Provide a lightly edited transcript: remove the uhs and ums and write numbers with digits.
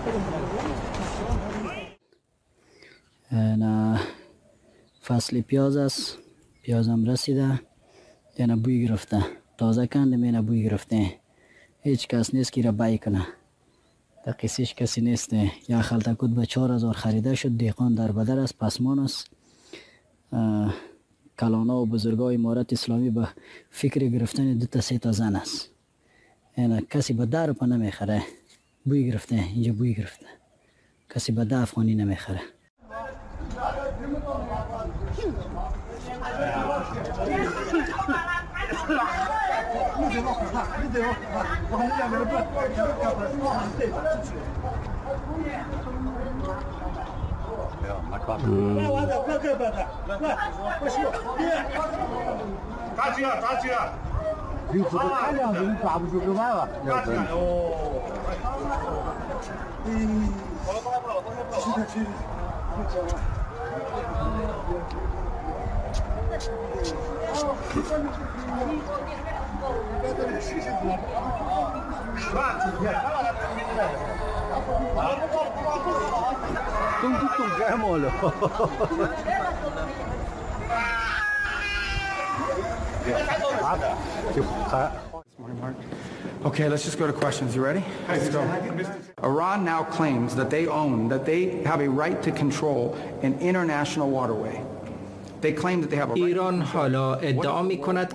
نه فصل پیاز است، پیازم رسیده، یعنی بوی گرفته، تازه کندم اینه بوی گرفته. هیچ کس نیست که را بای کنه، در قصیش کسی نیست. یا خلطکوت به 4000 خریده شد، دیقان در بدر است، پسمان است. کلانا و بزرگای امارت اسلامی به فکر گرفتن 2 تا 3 تا زن است. یعنی کسی به 10 روپه نمیخره. بوی گرفته، اینجا بوی گرفته، کسی به 10 افغانی نمیخره. Okay, let's just go to questions. You ready? Let's go. Iran now claims that they have a right to control an international waterway. They claim that they have a right. ایران حالا ادعا می کند